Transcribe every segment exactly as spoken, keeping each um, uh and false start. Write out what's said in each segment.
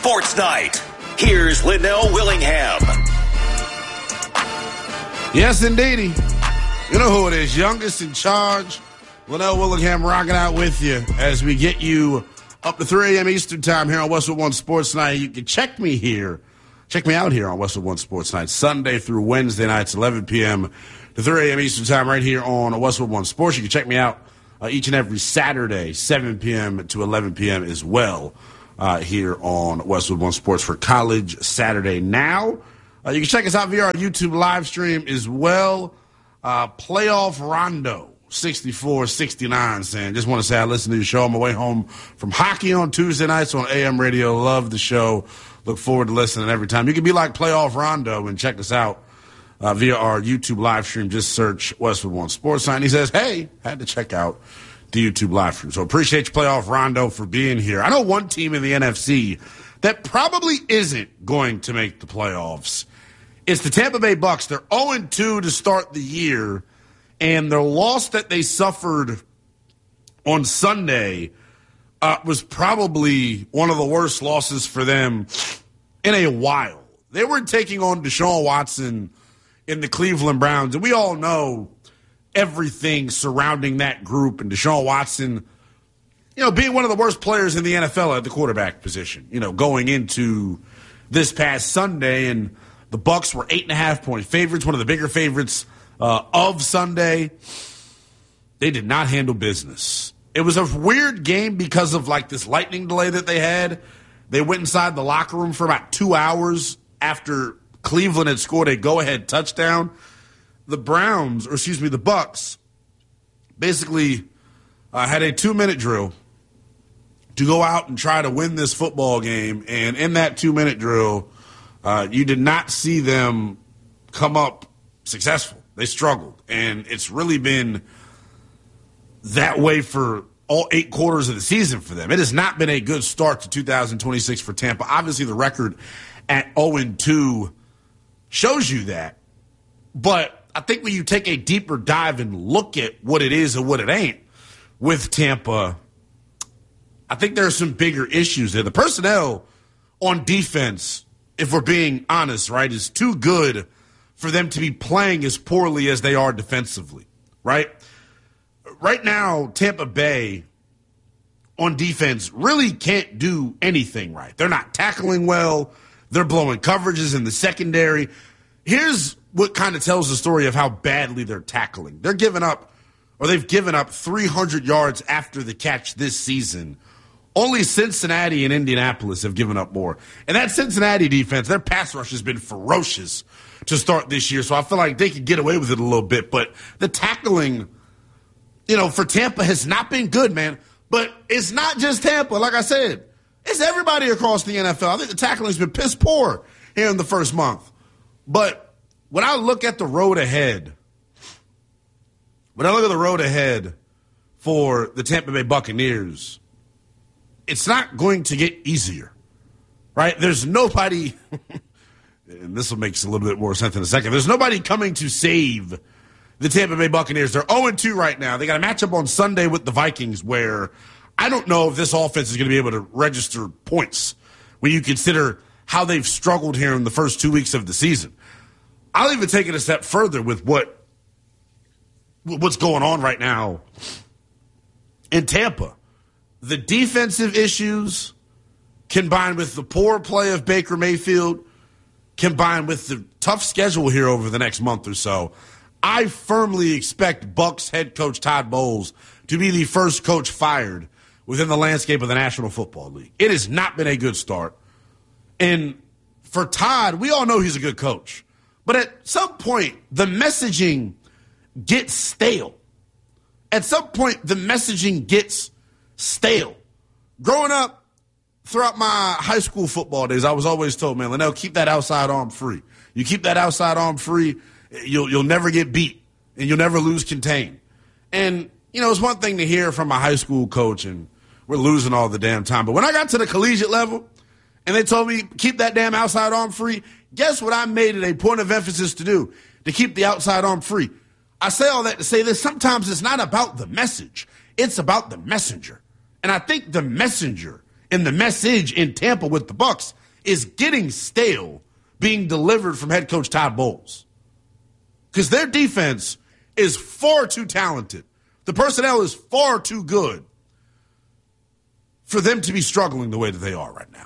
Sports Night. Here's Linnell Willingham. Yes, indeedy. You know who it is, youngest in charge. Linnell Willingham rocking out with you as we get you up to three a.m. Eastern time here on Westwood One Sports Night. You can check me here. Check me out here on Westwood One Sports Night, Sunday through Wednesday nights, eleven p.m. to three a.m. Eastern time right here on Westwood One Sports. You can check me out uh, each and every Saturday, seven p.m. to eleven p.m. as well uh, here on Westwood One Sports for College Saturday Now. Uh, you can check us out via our YouTube live stream as well. Uh, Playoff Rondo. sixty-four sixty-nine saying, just want to say I listened to your show on my way home from hockey on Tuesday nights on A M radio. Love the show. Look forward to listening every time. You can be like Playoff Rondo and check us out uh, via our YouTube live stream. Just search Westwood One Sports Sign. He says, hey, had to check out the YouTube live stream. So appreciate you, Playoff Rondo, for being here. I know one team in the N F C that probably isn't going to make the playoffs. It's the Tampa Bay Bucks. They're oh and two to start the year. And their loss that they suffered on Sunday uh, was probably one of the worst losses for them in a while. They were taking on Deshaun Watson in the Cleveland Browns, and we all know everything surrounding that group and Deshaun Watson, you know, being one of the worst players in the N F L at the quarterback position, you know, going into this past Sunday. And the Bucks were eight and a half point favorites, one of the bigger favorites Uh, of Sunday. They did not handle business. It was a weird game because of like this lightning delay that they had. They went inside the locker room for about two hours after Cleveland had scored a go-ahead touchdown. The Browns, or excuse me, the Bucks, basically uh, had a two-minute drill to go out and try to win this football game. And in that two-minute drill, uh, you did not see them come up successful. They struggled, and it's really been that way for all eight quarters of the season for them. It has not been a good start to two thousand twenty-six for Tampa. Obviously, the record at oh and two shows you that. But I think when you take a deeper dive and look at what it is and what it ain't with Tampa, I think there are some bigger issues there. The personnel on defense, if we're being honest, right, is too good for them to be playing as poorly as they are defensively, right? Right now, Tampa Bay on defense really can't do anything right. They're not tackling well. They're blowing coverages in the secondary. Here's what kind of tells the story of how badly they're tackling. They're giving up, or they've given up three hundred yards after the catch this season. Only Cincinnati and Indianapolis have given up more. And that Cincinnati defense, their pass rush has been ferocious to start this year, so I feel like they could get away with it a little bit. But the tackling, you know, for Tampa has not been good, man. But it's not just Tampa. Like I said, it's everybody across the N F L. I think the tackling's been piss poor here in the first month. But when I look at the road ahead, when I look at the road ahead for the Tampa Bay Buccaneers, it's not going to get easier, right? There's nobody – and this will make a little bit more sense in a second. There's nobody coming to save the Tampa Bay Buccaneers. They're oh and two right now. They got a matchup on Sunday with the Vikings where I don't know if this offense is going to be able to register points when you consider how they've struggled here in the first two weeks of the season. I'll even take it a step further with what what's going on right now in Tampa. The defensive issues combined with the poor play of Baker Mayfield, combined with the tough schedule here over the next month or so, I firmly expect Bucs head coach Todd Bowles to be the first coach fired within the landscape of the National Football League. It has not been a good start. And for Todd, we all know he's a good coach. But at some point, the messaging gets stale. At some point, the messaging gets stale. Growing up, throughout my high school football days, I was always told, man, Linnell, keep that outside arm free. You keep that outside arm free, you'll you'll never get beat, and you'll never lose contain. And, you know, it's one thing to hear from a high school coach, and we're losing all the damn time. But when I got to the collegiate level, and they told me, keep that damn outside arm free, guess what I made it a point of emphasis to do? To keep the outside arm free. I say all that to say this. Sometimes it's not about the message. It's about the messenger. And I think the messenger And the message in Tampa with the Bucs is getting stale being delivered from head coach Todd Bowles. Because their defense is far too talented. The personnel is far too good for them to be struggling the way that they are right now.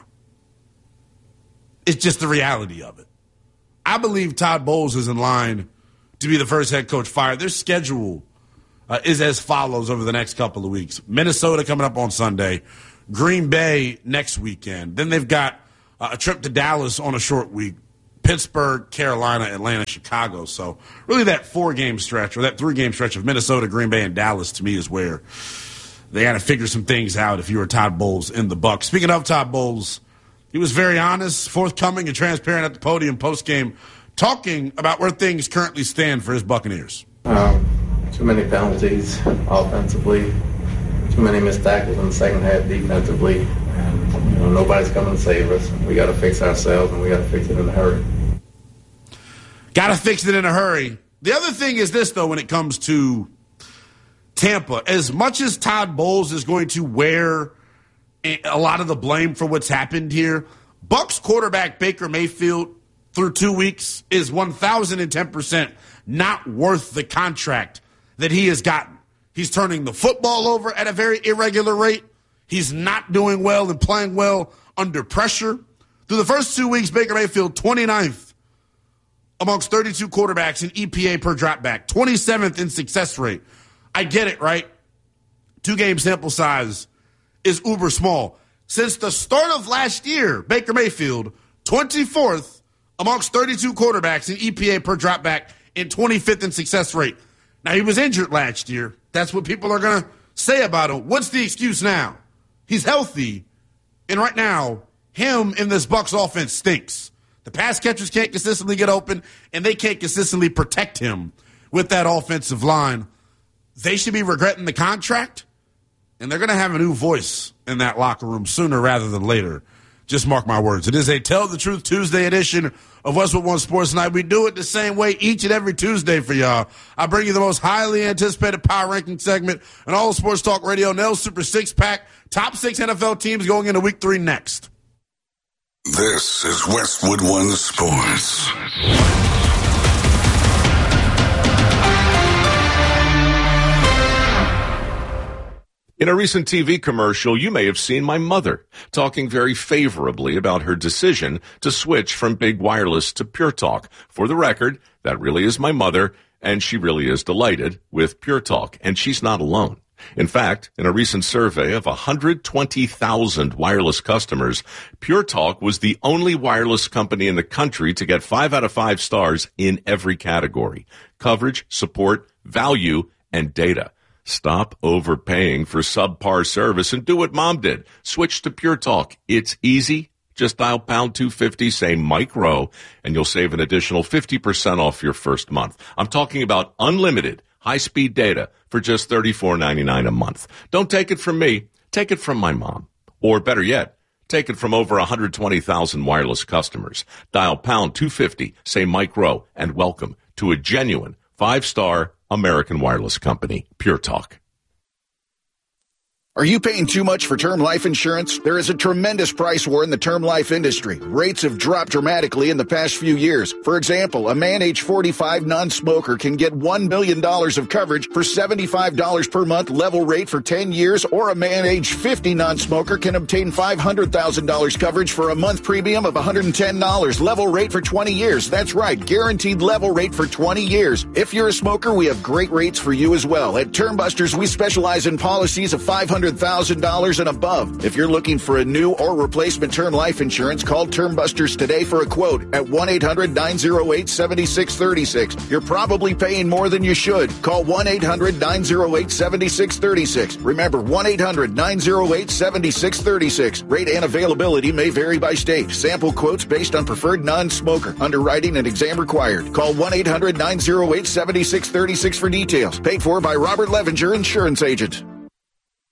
It's just the reality of it. I believe Todd Bowles is in line to be the first head coach fired. Their schedule uh, is as follows over the next couple of weeks. Minnesota coming up on Sunday. Green Bay next weekend. Then they've got uh, a trip to Dallas on a short week. Pittsburgh, Carolina, Atlanta, Chicago. So really that four-game stretch or that three-game stretch of Minnesota, Green Bay, and Dallas to me is where they got to figure some things out if you were Todd Bowles in the Bucs. Speaking of Todd Bowles, he was very honest, forthcoming, and transparent at the podium post-game, talking about where things currently stand for his Buccaneers. Um, too many penalties offensively, too many missed tackles in the second half defensively. And, you know, nobody's coming to save us. We got to fix ourselves, and we got to fix it in a hurry. Got to fix it in a hurry. The other thing is this, though, when it comes to Tampa, as much as Todd Bowles is going to wear a lot of the blame for what's happened here, Bucs quarterback Baker Mayfield through two weeks is one thousand ten percent not worth the contract that he has gotten. He's turning the football over at a very irregular rate. He's not doing well and playing well under pressure. Through the first two weeks, Baker Mayfield, twenty-ninth amongst thirty-two quarterbacks in E P A per dropback, twenty-seventh in success rate. I get it, right? Two-game sample size is uber small. Since the start of last year, Baker Mayfield, twenty-fourth amongst thirty-two quarterbacks in E P A per dropback and twenty-fifth in success rate. Now, he was injured last year. That's what people are going to say about him. What's the excuse now? He's healthy, and right now, him in this Bucs offense stinks. The pass catchers can't consistently get open, and they can't consistently protect him with that offensive line. They should be regretting the contract, and they're going to have a new voice in that locker room sooner rather than later. Just mark my words. It is a Tell the Truth Tuesday edition of Westwood One Sports Night. We do it the same way each and every Tuesday for y'all. I bring you the most highly anticipated power ranking segment in all of Sports Talk Radio. Nell's Super Six Pack. Top six N F L teams going into week three next. This is Westwood One Sports. In a recent T V commercial, you may have seen my mother talking very favorably about her decision to switch from Big Wireless to Pure Talk. For the record, that really is my mother, and she really is delighted with Pure Talk, and she's not alone. In fact, in a recent survey of one hundred twenty thousand wireless customers, Pure Talk was the only wireless company in the country to get five out of five stars in every category: coverage, support, value, and data. Stop overpaying for subpar service and do what Mom did. Switch to Pure Talk. It's easy. Just dial pound two fifty, say Mike Rowe, and you'll save an additional fifty percent off your first month. I'm talking about unlimited high-speed data for just thirty-four ninety-nine a month. Don't take it from me. Take it from my mom. Or better yet, take it from over one hundred twenty thousand wireless customers. Dial pound two fifty, say Mike Rowe, and welcome to a genuine five-star American wireless company, Pure Talk. Are you paying too much for term life insurance? There is a tremendous price war in the term life industry. Rates have dropped dramatically in the past few years. For example, a man age forty-five non-smoker can get one million dollars of coverage for seventy-five dollars per month level rate for ten years, or a man age fifty non-smoker can obtain five hundred thousand dollars coverage for a month premium of one hundred ten dollars level rate for twenty years. That's right, guaranteed level rate for twenty years. If you're a smoker, we have great rates for you as well. At Term Busters, we specialize in policies of five hundred thousand dollars and above. If you're looking for a new or replacement term life insurance, call Term Busters today for a quote at one eight hundred nine oh eight seven six three six. You're probably paying more than you should. Call one eight hundred nine oh eight seven six three six. Remember, one eight hundred nine oh eight seven six three six. Rate and availability may vary by state. Sample quotes based on preferred non-smoker. Underwriting and exam required. Call one eight hundred nine oh eight seven six three six. seventy-six thirty-six for details. Paid for by Robert Levinger, insurance agent.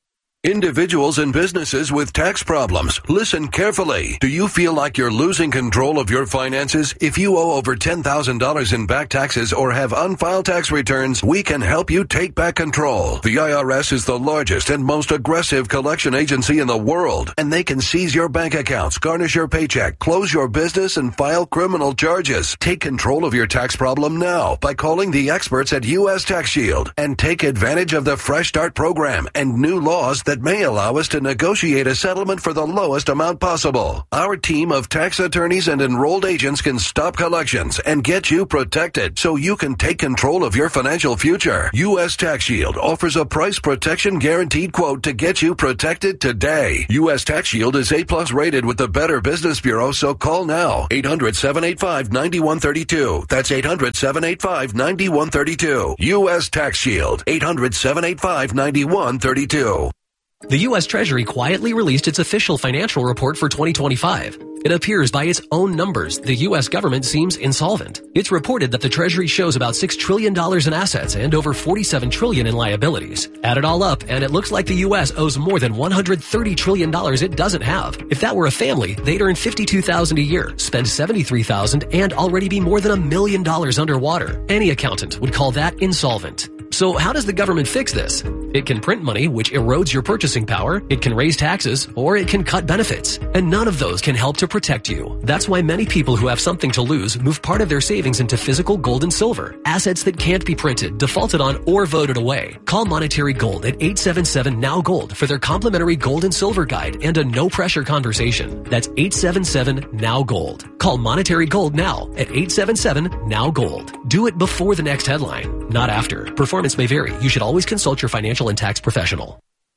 Individuals and businesses with tax problems, listen carefully. Do you feel like you're losing control of your finances? If you owe over ten thousand dollars in back taxes or have unfiled tax returns, we can help you take back control. The I R S is the largest and most aggressive collection agency in the world, and they can seize your bank accounts, garnish your paycheck, close your business, and file criminal charges. Take control of your tax problem now by calling the experts at U S Tax Shield and take advantage of the Fresh Start program and new laws that may allow us to negotiate a settlement for the lowest amount possible. Our team of tax attorneys and enrolled agents can stop collections and get you protected so you can take control of your financial future. U S Tax Shield offers a price protection guaranteed quote to get you protected today. U S Tax Shield is A plus rated with the Better Business Bureau, so call now. eight hundred, seven eight five, nine one three two. That's eight hundred, seven eight five, nine one three two. U S Tax Shield. eight hundred, seven eight five, nine one three two. The U S Treasury quietly released its official financial report for twenty twenty-five. It appears by its own numbers, the U S government seems insolvent. It's reported that the Treasury shows about six trillion dollars in assets and over forty-seven trillion dollars in liabilities. Add it all up, and it looks like the U S owes more than one hundred thirty trillion dollars it doesn't have. If that were a family, they'd earn fifty-two thousand dollars a year, spend seventy-three thousand dollars, and already be more than a million dollars underwater. Any accountant would call that insolvent. So how does the government fix this? It can print money, which erodes your purchasing power, it can raise taxes, or it can cut benefits. And none of those can help to protect you. That's why many people who have something to lose move part of their savings into physical gold and silver, assets that can't be printed, defaulted on, or voted away. Call Monetary Gold at eight seven seven, N O W Gold for their complimentary gold and silver guide and a no-pressure conversation. That's eight seven seven, N O W Gold. Call Monetary Gold now at eight seven seven, N O W Gold. Do it before the next headline, not after. Performance may vary. You should always consult your financial and tax professional.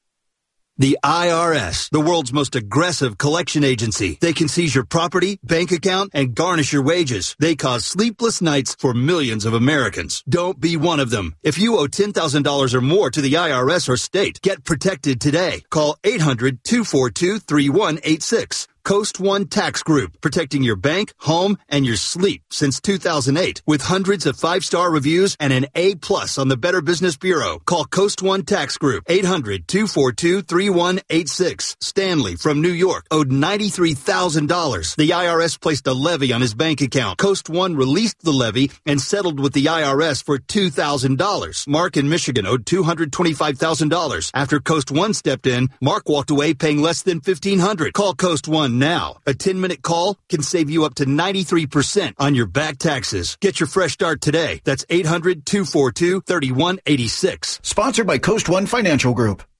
The I R S, the world's most aggressive collection agency. They can seize your property, bank account, and garnish your wages. They cause sleepless nights for millions of Americans. Don't be one of them. If you owe ten thousand dollars or more to the I R S or state, get protected today. Call eight hundred, two four two, three one eight six. Coast One Tax Group, protecting your bank, home, and your sleep since two thousand eight. With hundreds of five-star reviews and an A plus on the Better Business Bureau. Call Coast One Tax Group, eight hundred, two four two, three one eight six. Stanley from New York owed ninety-three thousand dollars. The I R S placed a levy on his bank account. Coast One released the levy and settled with the I R S for two thousand dollars. Mark in Michigan owed two hundred twenty-five thousand dollars. After Coast One stepped in, Mark walked away paying less than fifteen hundred dollars. Call Coast One now. A ten-minute call can save you up to ninety-three percent on your back taxes. Get your fresh start today. That's eight hundred, two four two, three one eight six. Sponsored by Coast One Financial Group.